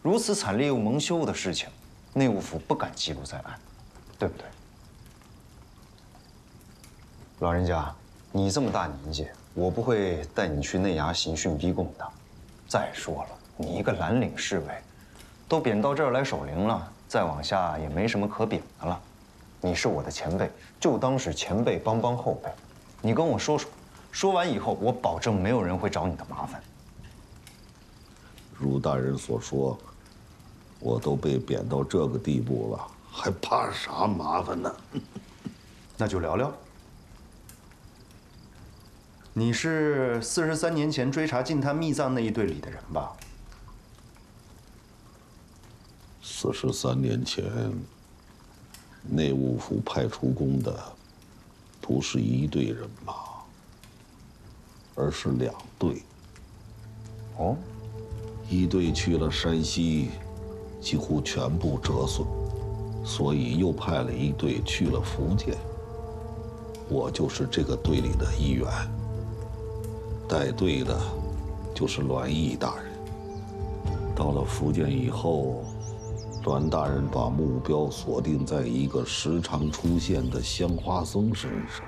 如此惨烈又蒙羞的事情，内务府不敢记录在案，对不对？老人家，你这么大年纪，我不会带你去内衙刑讯逼供的。再说了，你一个蓝领侍卫，都贬到这儿来守灵了，再往下也没什么可贬的了。你是我的前辈，就当是前辈帮帮后辈。你跟我说说，说完以后，我保证没有人会找你的麻烦。 如大人所说，我都被贬到这个地步了，还怕啥麻烦呢？ 那就聊聊。你是43年前追查禁贪密藏那一队里的人吧 ？43年前，内务府派出宫的，不是一队人马，而是2队。 哦， 一队去了山西，几乎全部折损，所以又派了一队去了福建。我就是这个队里的一员。带队的，就是栾毅大人。到了福建以后，栾大人把目标锁定在一个时常出现的香花僧身上。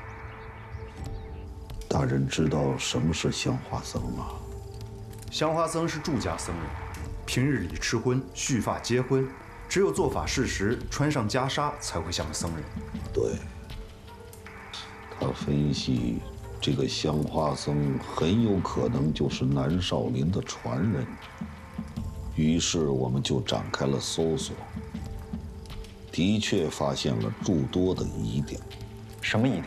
大人知道什么是香花僧吗？ 香花僧是住家僧人，平日里吃荤、蓄发结婚，只有做法事时穿上袈裟才会像个僧人。 对。他分析，这个香花僧很有可能就是南少林的传人。于是我们就展开了搜索，的确发现了诸多的疑点。 什么疑点？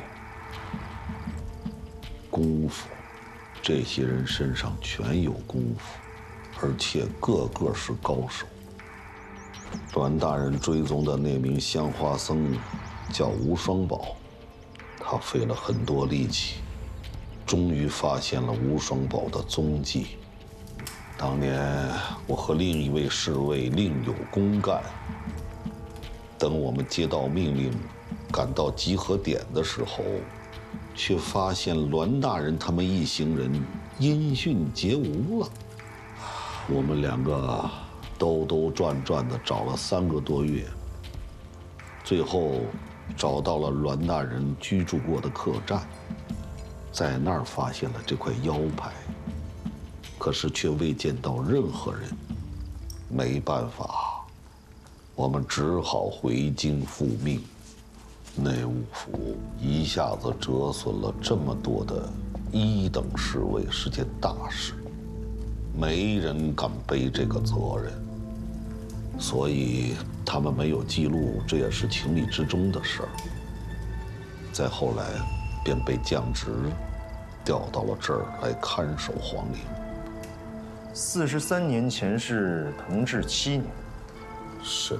功夫，这些人身上全有功夫，而且个个是高手。栾大人追踪的那名香花僧叫吴双宝，他费了很多力气，终于发现了吴双宝的踪迹。当年我和另一位侍卫另有公干，等我们接到命令，赶到集合点的时候，却发现栾大人他们一行人音讯皆无了。我们2个兜兜转转的找了3个多月，最后找到了栾大人居住过的客栈，在那儿发现了这块腰牌，可是却未见到任何人。没办法，我们只好回京复命。内务府一下子折损了这么多的1等侍卫，是件大事，没人敢背这个责任，所以他们没有记录，这也是情理之中的事儿。再后来，便被降职，调到了这儿来看守皇陵。 43年前是同治7年。 是。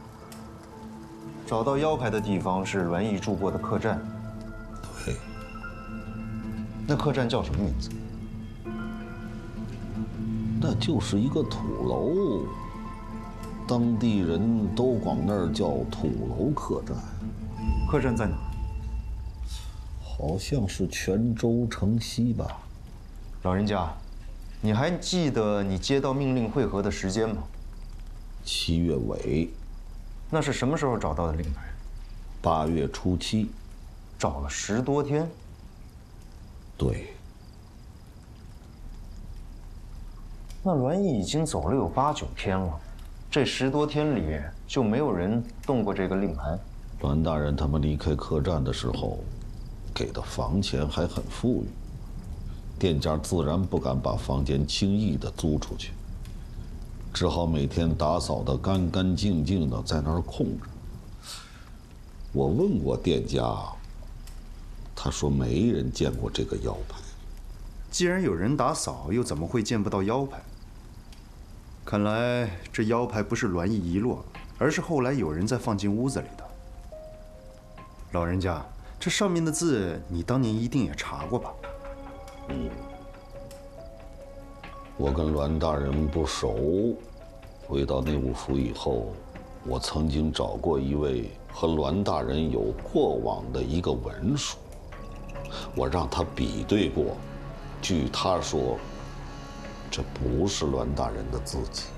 找到腰牌的地方是栾毅住过的客栈。 对。 那客栈叫什么名字？ 那就是一个土楼，当地人都管那儿叫土楼客栈。 客栈在哪？ 好像是泉州城西吧。 老人家，你还记得你接到命令会合的时间吗 ？7月尾。 那是什么时候找到的令牌 ？8月初7。 找了10多天。 对。 那栾毅已经走了有8、9天了，这10多天里就没有人动过这个令牌。 栾大人他们离开客栈的时候，给的房钱还很富裕，店家自然不敢把房间轻易的租出去，只好每天打扫得干干净净的在那儿空着。我问过店家，他说没人见过这个腰牌。 既然有人打扫，又怎么会见不到腰牌？看来这腰牌不是栾毅遗落，而是后来有人再放进屋子里的。老人家，这上面的字你当年一定也查过吧？ 我跟栾大人不熟，回到内务府以后，我曾经找过一位和栾大人有过往的一个文书，我让他比对过，据他说，这不是栾大人的字迹。